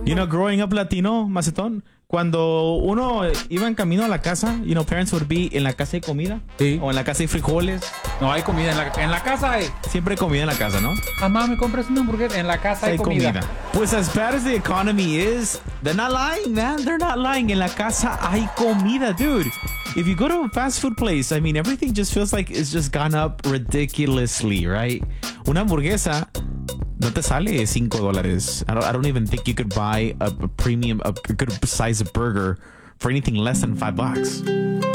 You know, growing up Latino, Macetón, cuando uno iba en camino a la casa, you know, parents would be en la casa hay comida. Sí. O en la casa hay frijoles. No hay comida en la casa. Hay. Siempre hay comida en la casa, ¿no? Mamá, ¿me compras una hamburguesa? En la casa hay comida. Pues as bad as the economy is, they're not lying, man. They're not lying. En la casa hay comida, dude. If you go to a fast food place, I mean, everything just feels like it's just gone up ridiculously, right? Una hamburguesa no te sale $5. I don't even think you could buy a premium, a good size of burger for anything less than $5.